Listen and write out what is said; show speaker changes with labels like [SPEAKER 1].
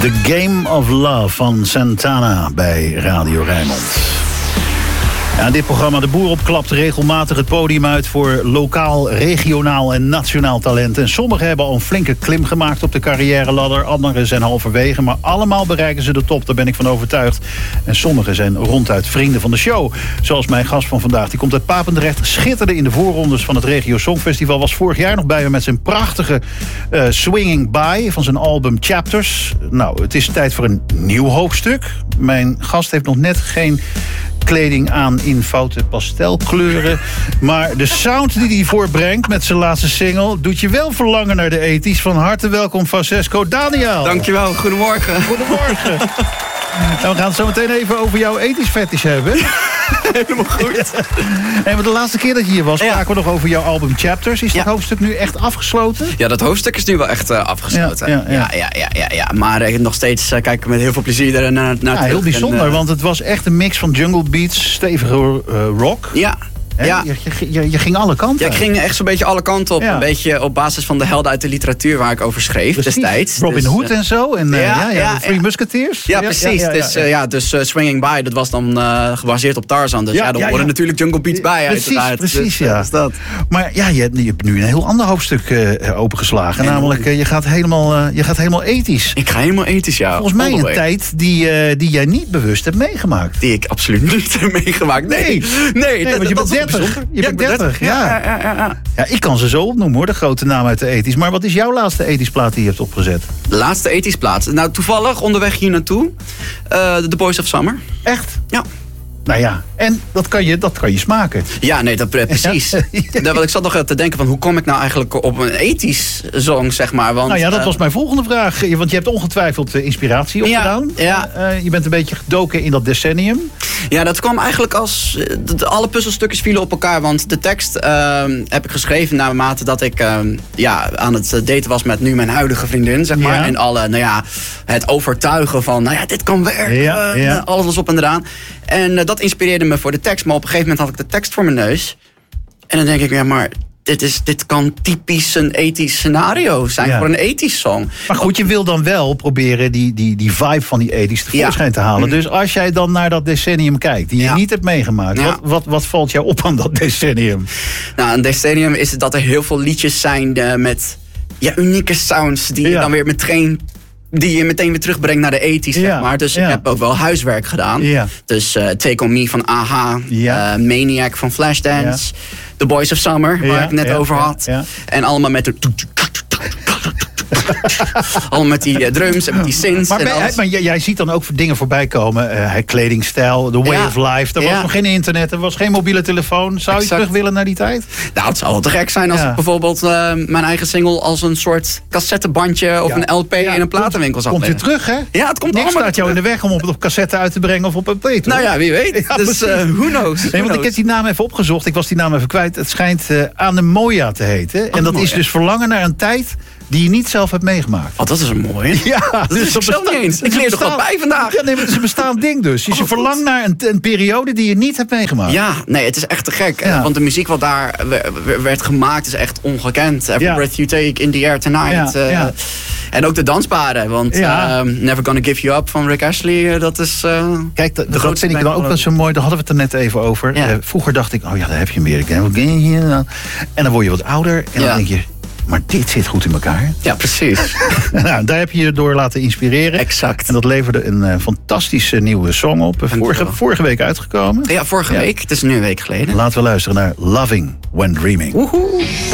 [SPEAKER 1] The Game of Love van Santana bij Radio Rijnmond. Ja, dit programma De Boer Op klapt regelmatig het podium uit voor lokaal, regionaal en nationaal talent. En sommigen hebben al een flinke klim gemaakt op de carrièreladder. Anderen zijn halverwege, maar allemaal bereiken ze de top. Daar ben ik van overtuigd. En sommigen zijn ronduit vrienden van de show. Zoals mijn gast van vandaag. Die komt uit Papendrecht. Schitterde in de voorrondes van het Regio Songfestival. Was vorig jaar nog bij me met zijn prachtige Swinging By van zijn album Chapters. Nou, het is tijd voor een nieuw hoofdstuk. Mijn gast heeft nog net geen kleding aan in foute pastelkleuren. Maar de sound die hij voorbrengt met zijn laatste single doet je wel verlangen naar de ethisch. Van harte welkom, Francesco Daniel.
[SPEAKER 2] Dankjewel, goedemorgen.
[SPEAKER 1] Goedemorgen. Nou, we gaan het zo meteen even over jouw ethisch fetish hebben.
[SPEAKER 2] Helemaal goed.
[SPEAKER 1] En de laatste keer dat je hier was, spraken we nog over jouw album Chapters. Is dat hoofdstuk nu echt afgesloten?
[SPEAKER 2] Ja, dat hoofdstuk is nu wel echt afgesloten. Ja. Maar nog steeds kijk ik met heel veel plezier er naar terug.
[SPEAKER 1] Heel bijzonder, want het was echt een mix van jungle beats, stevige rock.
[SPEAKER 2] Ja. Ja.
[SPEAKER 1] Je ging alle kanten.
[SPEAKER 2] Ja, ik ging echt zo'n beetje alle kanten op. Ja. Een beetje op basis van de helden uit de literatuur waar ik over schreef destijds.
[SPEAKER 1] Robin Hood en zo. En de Three Musketeers.
[SPEAKER 2] Ja, precies. Dus Swinging By, dat was dan gebaseerd op Tarzan. Dus daar horen natuurlijk jungle beats bij.
[SPEAKER 1] Precies,
[SPEAKER 2] dus, dat.
[SPEAKER 1] Maar ja, je hebt nu een heel ander hoofdstuk opengeslagen. Namelijk, je gaat helemaal ethisch.
[SPEAKER 2] Ik ga helemaal ethisch, ja.
[SPEAKER 1] Volgens mij een tijd die jij niet bewust hebt meegemaakt.
[SPEAKER 2] Die ik absoluut niet heb meegemaakt. Nee,
[SPEAKER 1] want je bent 30. Je bent 30, ja, ik kan ze zo opnoemen hoor, de grote naam uit de ethisch. Maar wat is jouw laatste ethisch plaat die je hebt opgezet?
[SPEAKER 2] De laatste ethisch plaat? Nou, toevallig onderweg hier naartoe. The Boys of Summer.
[SPEAKER 1] Echt?
[SPEAKER 2] Ja.
[SPEAKER 1] Nou ja, en dat kan je smaken.
[SPEAKER 2] Ja, nee, dat precies. Want ik zat nog te denken van hoe kom ik nou eigenlijk op een ethisch song, zeg maar. Want,
[SPEAKER 1] nou ja, dat was mijn volgende vraag. Want je hebt ongetwijfeld inspiratie opgedaan.
[SPEAKER 2] Ja.
[SPEAKER 1] Je bent een beetje gedoken in dat decennium.
[SPEAKER 2] Ja, dat kwam eigenlijk als alle puzzelstukjes vielen op elkaar. Want de tekst heb ik geschreven naarmate dat ik aan het daten was met nu mijn huidige vriendin, zeg maar. En het overtuigen van, dit kan werken. Alles was op en eraan. En dat inspireerde me voor de tekst. Maar op een gegeven moment had ik de tekst voor mijn neus. En dan denk ik, maar dit kan typisch een ethisch scenario zijn voor een ethisch song. Maar
[SPEAKER 1] goed, je wil dan wel proberen die vibe van die ethisch tevoorschijn te halen. Dus als jij dan naar dat decennium kijkt, die je niet hebt meegemaakt. Wat valt jou op aan dat decennium?
[SPEAKER 2] Nou, een decennium is het dat er heel veel liedjes zijn met unieke sounds die je dan weer meteen weer terugbrengt naar de ethisch, zeg maar. Dus ik heb ook wel huiswerk gedaan. Ja. Dus Take On Me van A.H., Maniac van Flashdance, The Boys of Summer, waar ik het net over had. Ja. En allemaal met de allemaal met die drums en met die synths.
[SPEAKER 1] Maar jij ziet dan ook dingen voorbij komen. Kledingstijl, the way of life. Er was nog geen internet, er was geen mobiele telefoon. Zou je terug willen naar die tijd?
[SPEAKER 2] Nou, het zou wel te gek zijn als ik bijvoorbeeld mijn eigen single als een soort cassettebandje of een LP in een platenwinkel zat.
[SPEAKER 1] Komt weer terug, hè?
[SPEAKER 2] Ja, het komt
[SPEAKER 1] niks staat jou in de weg om op cassette uit te brengen of op een plate.
[SPEAKER 2] Nou ja, wie weet. Dus who knows?
[SPEAKER 1] Nee, want ik heb die naam even opgezocht. Ik was die naam even kwijt. Het schijnt Anemoia te heten. En dat is dus verlangen naar een tijd die je niet zelf hebt meegemaakt.
[SPEAKER 2] Oh, dat is een mooi.
[SPEAKER 1] Ja,
[SPEAKER 2] dus dat bestaat niet eens. Ik leer er wat bij vandaag.
[SPEAKER 1] Ja, nee, maar het is een bestaand ding dus. Je verlangt naar een periode die je niet hebt meegemaakt.
[SPEAKER 2] Ja, nee, het is echt te gek. Ja. Want de muziek wat daar werd gemaakt is echt ongekend. Every breath you take in the air tonight. En ook de dansbaren. Want Never Gonna Give You Up van Rick Astley, dat is
[SPEAKER 1] kijk, dat vind ik dan ook wel zo mooi. Daar hadden we het er net even over. Ja. Vroeger dacht ik, daar heb je meer. En dan word je wat ouder. En dan denk je, maar dit zit goed in elkaar.
[SPEAKER 2] Ja, precies.
[SPEAKER 1] Nou, daar heb je je door laten inspireren.
[SPEAKER 2] Exact.
[SPEAKER 1] En dat leverde een fantastische nieuwe song op. Vorige week uitgekomen.
[SPEAKER 2] Ja, vorige week. Het is nu een week geleden.
[SPEAKER 1] Laten we luisteren naar Loving When Dreaming.
[SPEAKER 2] Woehoe.